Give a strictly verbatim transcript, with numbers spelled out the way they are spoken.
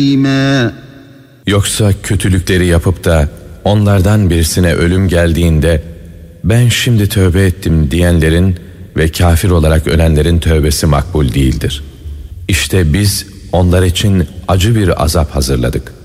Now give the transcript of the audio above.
Yoksa kötülükleri yapıp da onlardan birisine ölüm geldiğinde ben şimdi tövbe ettim diyenlerin ve kafir olarak ölenlerin tövbesi makbul değildir. İşte biz onlar için acı bir azap hazırladık.